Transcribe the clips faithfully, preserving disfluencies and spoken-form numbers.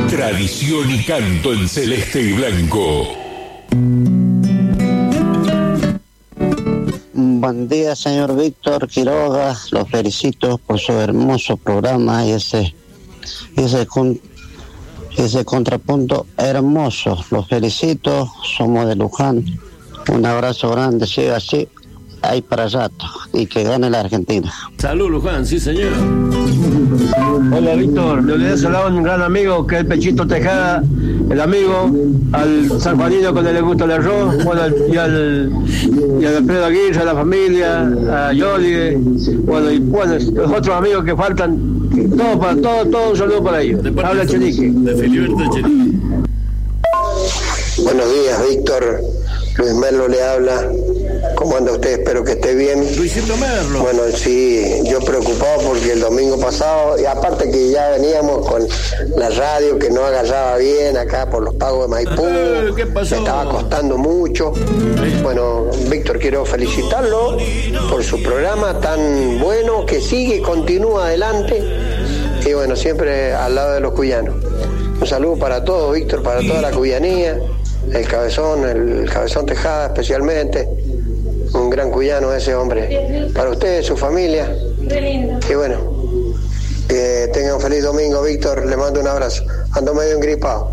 Tradición y canto en celeste y blanco. Buen día, señor Víctor Quiroga. Los felicito por su hermoso programa y ese, ese, ese contrapunto hermoso. Los felicito. Somos de Luján. Un abrazo grande. Siga así. Ahí para rato. Y que gane la Argentina. Salud, Luján. Sí, señor. Hola, Víctor. Le voy a saludar a un gran amigo que es el Pechito Tejada, el amigo, al San Juanino que le gusta el arroz, bueno, y al, y al Alfredo Aguirre, a la familia, a Yoli, bueno, y bueno, los otros amigos que faltan, todo para todo, todo un saludo para ellos. Habla Chenique. De Filiberto Chenique. Buenos días, Víctor. Luis Merlo le habla. ¿Cómo anda usted? Espero que esté bien. Luisito Merlo. Bueno, sí, yo preocupado porque el domingo pasado, y aparte que ya veníamos con la radio que no agarraba bien acá por los pagos de Maipú, Eh, ¿qué pasó? me estaba costando mucho. Bueno, Víctor, quiero felicitarlo por su programa tan bueno que sigue y continúa adelante. Y bueno, siempre al lado de los cuyanos. Un saludo para todos, Víctor, para toda la cuyanía, el cabezón, el cabezón Tejada especialmente. Un gran cuyano ese hombre. Para ustedes, su familia. Y bueno, que tengan un feliz domingo, Víctor. Le mando un abrazo. Ando medio engripado.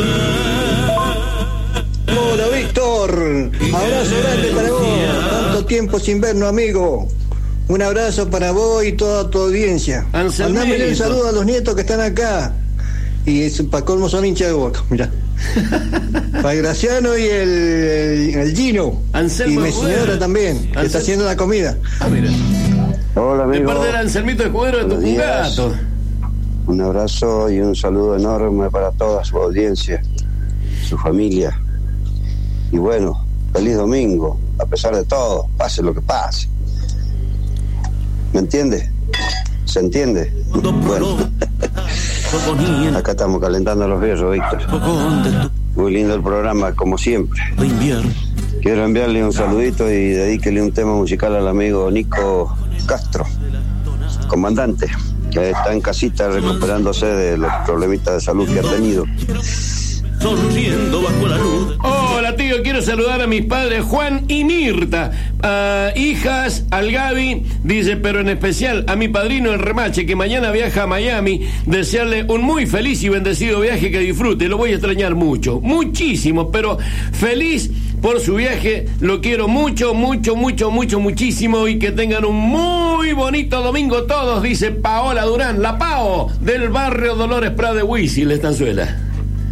Hola, Víctor. Abrazo grande para vos. Tanto tiempo sin vernos, amigo. Un abrazo para vos y toda tu audiencia. Mandámele un saludo a los nietos que están acá. Y es, para colmo son hinchas de Boca, mirá. Para el Graciano y el, el, el Gino. Anselmo y mi Escudero. señora también, que Ansel... está haciendo la comida. Ah, mira. Hola, amigo. De parte del Anselmito Escudero de Tupungato. Un abrazo y un saludo enorme para toda su audiencia, su familia. Y bueno, feliz domingo, a pesar de todo, pase lo que pase. ¿Me entiende? ¿Se entiende? Bueno. Acá estamos calentando los fierros, Víctor. Muy lindo el programa, como siempre. Quiero enviarle un saludito y dedíquele un tema musical al amigo Nico Castro, comandante, que está en casita recuperándose de los problemitas de salud que ha tenido. Sonriendo bajo la luz. Hola, tío, quiero saludar a mis padres Juan y Mirta, uh, hijas, al Gaby, dice, pero en especial a mi padrino el Remache, que mañana viaja a Miami, desearle un muy feliz y bendecido viaje, que disfrute, lo voy a extrañar mucho, muchísimo, pero feliz por su viaje, lo quiero mucho, mucho, mucho, mucho, muchísimo, y que tengan un muy bonito domingo todos, dice Paola Durán, la Pao, del barrio Dolores Prat de Huisil, Estanzuela.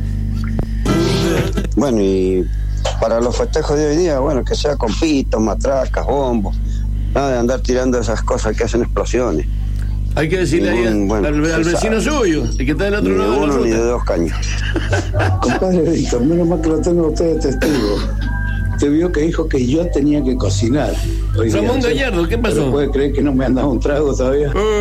Bueno, y para los festejos de hoy día, bueno, que sea con pitos, matracas, bombos, nada de andar tirando esas cosas que hacen explosiones. Hay que decirle Ningún, ahí al, bueno, al, al vecino sabe. suyo, el que está del otro Ni de lado de la uno ruta. ni de dos caños. Compadre Víctor, menos mal que lo tengo a usted de testigo. Usted vio que dijo que yo tenía que cocinar. Hoy Ramón día, Gallardo, ¿qué pasó? ¿Pero puede creer que no me han dado un trago todavía?